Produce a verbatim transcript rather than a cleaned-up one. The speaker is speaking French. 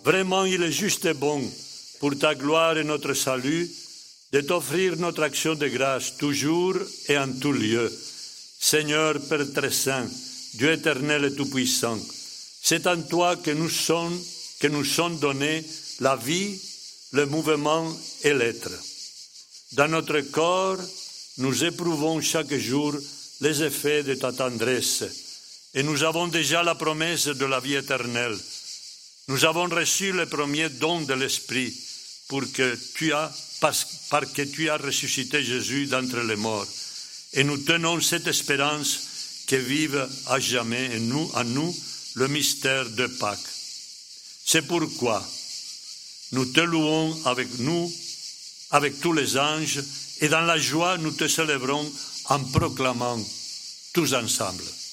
Vraiment, il est juste et bon, pour ta gloire et notre salut, de t'offrir notre action de grâce, toujours et en tout lieu. Seigneur, Père très saint, Dieu éternel et tout-puissant, c'est en toi que nous sommes, que nous sommes donnés la vie, le mouvement et l'être. Dans notre corps, nous éprouvons chaque jour les effets de ta tendresse et nous avons déjà la promesse de la vie éternelle. Nous avons reçu le premier don de l'Esprit pour que tu as, parce, parce que tu as ressuscité Jésus d'entre les morts. Et nous tenons cette espérance que vive à jamais en nous, en nous le mystère de Pâques. C'est pourquoi nous te louons avec nous, avec tous les anges, et dans la joie nous te célébrons en proclamant tous ensemble.